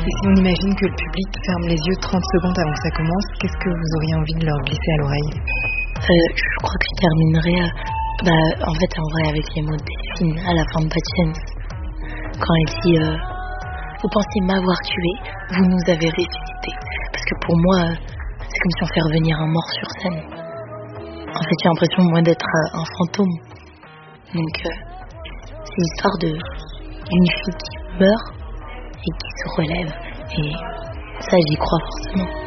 Et si on imagine que le public ferme les yeux 30 secondes avant que ça commence, qu'est-ce que vous auriez envie de leur glisser à l'oreille? Je crois que je terminerai en vrai avec les mots de Delphine à la fin de Patience, quand elle dit vous pensez m'avoir tué, vous nous avez ressuscité. Parce que pour moi, c'est comme si on fait revenir un mort sur scène. En fait, j'ai l'impression moi d'être un fantôme. Donc c'est l'histoire d'une fille qui meurt et qui se relève, et ça j'y crois forcément.